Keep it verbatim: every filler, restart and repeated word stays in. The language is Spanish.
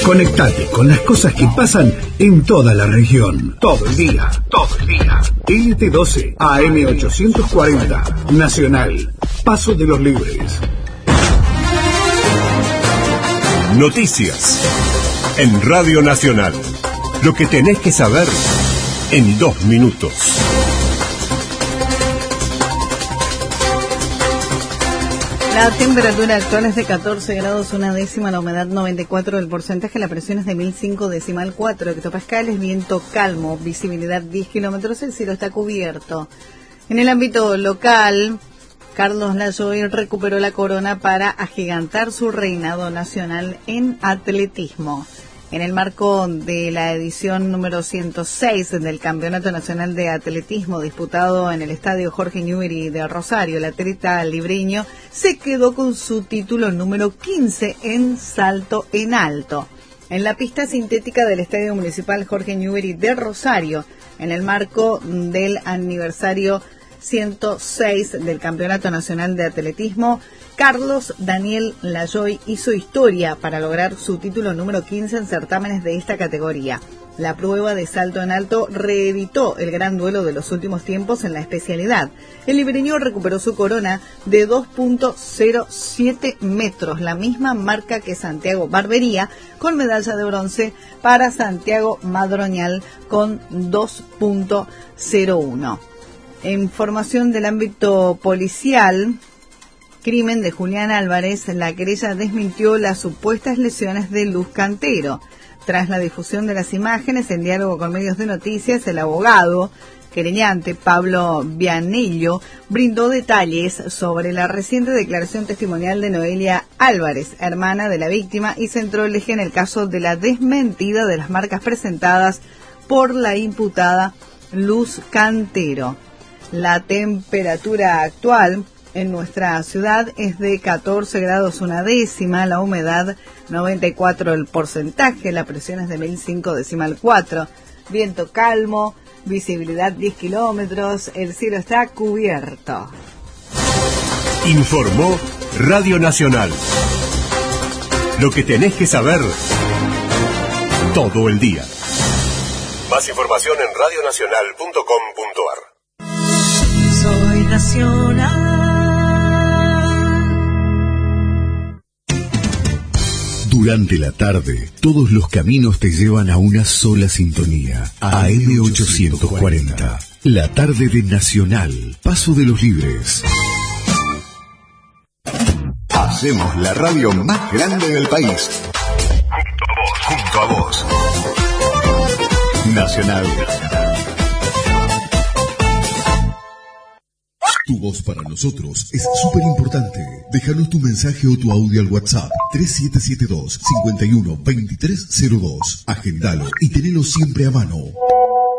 Conectate con las cosas que pasan en toda la región. Todo el día, todo el día. L T doce, A M ochocientos cuarenta, Nacional, Paso de los Libres. Noticias en Radio Nacional. Lo que tenés que saber en dos minutos. La temperatura actual es de catorce grados, una décima, la humedad noventa y cuatro del porcentaje, la presión es de mil cinco decimal cuatro hectopascales, viento calmo, visibilidad diez kilómetros, el cielo está cubierto. En el ámbito local, Carlos Lajoy recuperó la corona para agigantar su reinado nacional en atletismo. En el marco de la edición número ciento seis del Campeonato Nacional de Atletismo disputado en el Estadio Jorge Newbery de Rosario, el atleta libreño se quedó con su título número quince en salto en alto. En la pista sintética del Estadio Municipal Jorge Newbery de Rosario, en el marco del aniversario ciento seis del Campeonato Nacional de Atletismo, Carlos Daniel Lajoy hizo historia para lograr su título número quince en certámenes de esta categoría. La prueba de salto en alto reeditó el gran duelo de los últimos tiempos en la especialidad. El libreño recuperó su corona de dos punto cero siete metros, la misma marca que Santiago Barbería, con medalla de bronce para Santiago Madroñal con dos punto cero uno. Información del ámbito policial. Crimen de Julián Álvarez, la querella desmintió las supuestas lesiones de Luz Cantero. Tras la difusión de las imágenes en diálogo con medios de noticias, el abogado querellante Pablo Vianello brindó detalles sobre la reciente declaración testimonial de Noelia Álvarez, hermana de la víctima, y centró el eje en el caso de la desmentida de las marcas presentadas por la imputada Luz Cantero. La temperatura actual en nuestra ciudad es de catorce grados una décima, la humedad noventa y cuatro el porcentaje, la presión es de mil cinco decimal cuatro, viento calmo, visibilidad diez kilómetros, el cielo está cubierto. Informó Radio Nacional. Lo que tenés que saber todo el día. Más información en radio nacional punto com punto a r. Soy nacional. Durante la tarde, todos los caminos te llevan a una sola sintonía. A M ochocientos cuarenta. La tarde de Nacional. Paso de los Libres. Hacemos la radio más grande del país. Junto a vos. Junto a vos. Nacional. Tu voz para nosotros es súper importante. Déjanos tu mensaje o tu audio al WhatsApp tres siete siete dos, cinco uno, dos tres cero dos. Agendalo y tenelo siempre a mano.